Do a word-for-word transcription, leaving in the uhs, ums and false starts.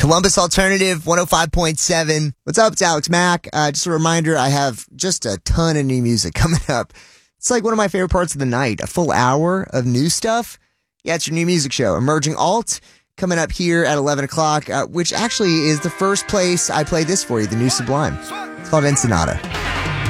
Columbus Alternative one oh five point seven. What's up? It's Alex Mack. Uh, just a reminder, I have just a ton of new music coming up. It's like one of my favorite parts of the night, a full hour of new stuff. Yeah, it's your new music show, Emerging Alt, coming up here at eleven o'clock, uh, which actually is the first place I played this for you, the new Sublime. It's called Ensenada.